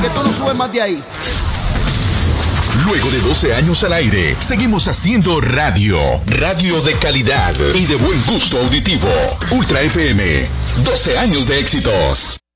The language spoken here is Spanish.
que tú no subes más de ahí. Luego de 12 años al aire, seguimos haciendo radio. Radio de calidad y de buen gusto auditivo. Ultra FM, 12 años de éxitos.